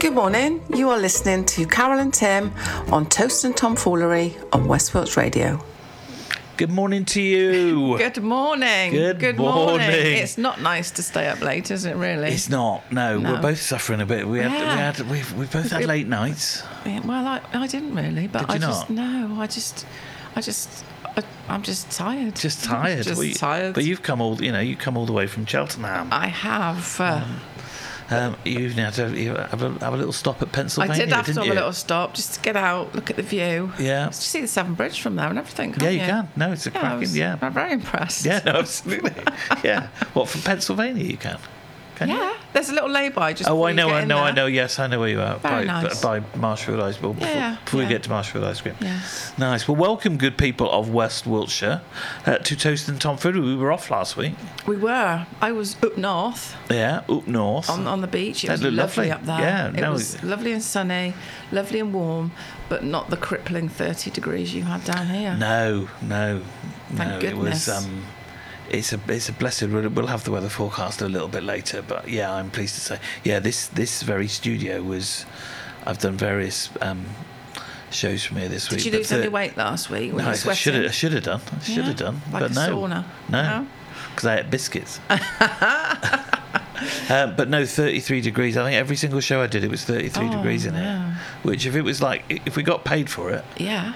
Good morning. You are listening to Carol and Tim on Toast and Tomfoolery on West Wilts Radio. Good morning to you. Good morning. Good morning. It's not nice to stay up late, is it? Really? It's not. No, No. we're both suffering a bit. We both had late nights. Yeah, well, I didn't really, but Did you I'm just tired. Just tired. Tired. But you've come all the way from Cheltenham. I have. You had to have a little stop at Pennsylvania. I did have to have you? a little stop just to get out, look at the view. Yeah. Just see the Severn Bridge from there and everything. Yeah, you can. No, it's a cracking. I'm very impressed. Yeah, no, absolutely. Yeah. What, from Pennsylvania you can? Yeah, there's a little lay-by just. Oh, I know. Yes, I know where you are. Very nice. By Marshfield Ice Cream. Before we get to Marshfield Ice Cream. Yeah. Nice. Well, welcome, good people of West Wiltshire, to Toast and Tomfoolery. We were off last week. We were. I was up north. Yeah, up north. On the beach. It That was looked lovely lovely. up there. Yeah, it was lovely and sunny, lovely and warm, but not the crippling 30 degrees you had down here. No. Thank goodness. It was. It's a blessed. We'll have the weather forecast a little bit later, but yeah, I'm pleased to say, yeah, this very studio was. I've done various shows from here this week. Did you lose any weight last week? No, I should have done. Like but a sauna. No, because I ate biscuits. But no, 33 degrees. I think every single show I did, it was 33 degrees in here. Which, if it was if we got paid for it,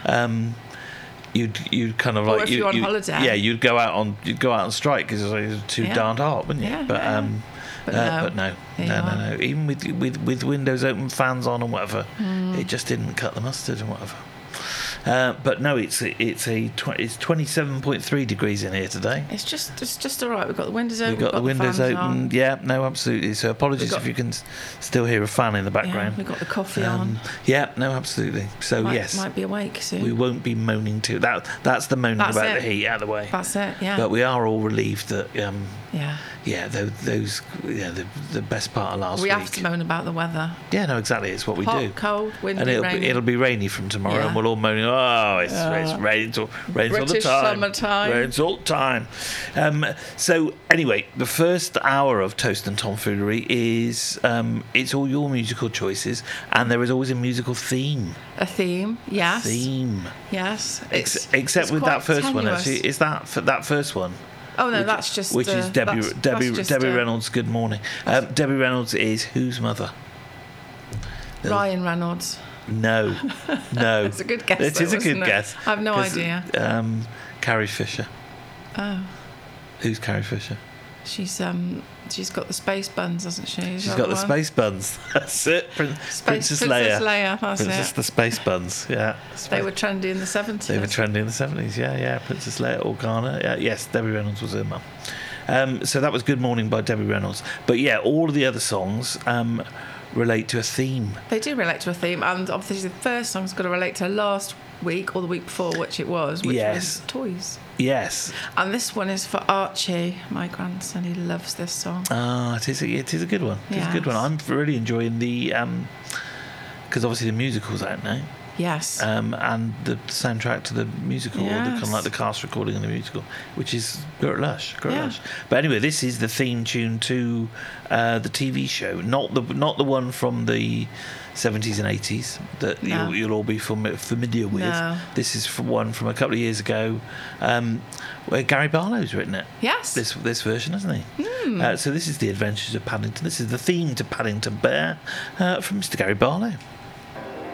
you'd kind of or like if you're on holiday. Yeah, you'd go out on strike because it was too darned hot, wouldn't you? Yeah, but no. Even with windows open, fans on, and whatever, it just didn't cut the mustard and whatever. But no, it's 27.3 degrees in here today. It's just all right. We've got the windows open. We've got the windows open. On. Yeah, no, absolutely. So apologies if you can still hear a fan in the background. Yeah, we've got the coffee on. Yeah, no, absolutely. So might be awake soon. we won't be moaning too. That's the moaning about the heat out of the way. That's it. Yeah. But we are all relieved that. Those the best part of last week. We have to moan about the weather. Yeah, no, exactly. It's what we do. Hot, cold, windy, and rainy. it'll be rainy from tomorrow, and we'll all moan. Oh, it's rains all the British time. summertime. Rains all the time. So anyway, the first hour of Toast and Tomfoolery is it's all your musical choices, and there is always a musical theme. A theme, yes. Yes. It's except with that first one, tenuous. actually, is that for that first one? Oh no, that's just which is Debbie Reynolds. Good morning. Debbie Reynolds is whose mother? Ryan Reynolds. No. It's a good guess. It is a good guess. I have no idea. Carrie Fisher. Oh. Who's Carrie Fisher? She's got the space buns, hasn't she? She's got the space buns. That's it. Princess Leia. That's Princess it. The space buns. Yeah. They were trendy in the 70s. They were trendy in the 70s. Yeah. Princess Leia Organa. Yeah. Yes. Debbie Reynolds was her mum. So that was Good Morning by Debbie Reynolds. But yeah, all of the other songs relate to a theme. They do relate to a theme, and obviously the first song's got to relate to last week or the week before, which was toys. Yes. And this one is for Archie, my grandson. He loves this song. It is a good one. It's a good one. I'm really enjoying the because obviously the musical's out now. Yes. And the soundtrack to the musical, or the kind of like the cast recording of the musical, which is Gurt Lush. But anyway, this is the theme tune to the TV show, not the one from the 70s and 80s that you'll all be familiar with. No. This is one from a couple of years ago, where Gary Barlow's written it. Yes. This version, hasn't he? So this is The Adventures of Paddington. This is the theme to Paddington Bear from Mr. Gary Barlow.